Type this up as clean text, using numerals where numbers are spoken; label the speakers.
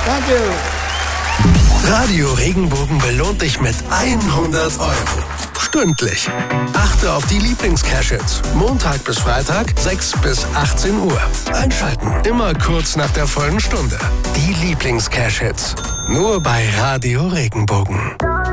Speaker 1: Danke.
Speaker 2: Radio Regenbogen belohnt dich mit 100 €. Stündlich. Achte auf die Lieblings-Cash-Hits. Montag bis Freitag, 6 bis 18 Uhr. Einschalten. Immer kurz nach der vollen Stunde. Die Lieblings-Cash-Hits. Nur bei Radio Regenbogen.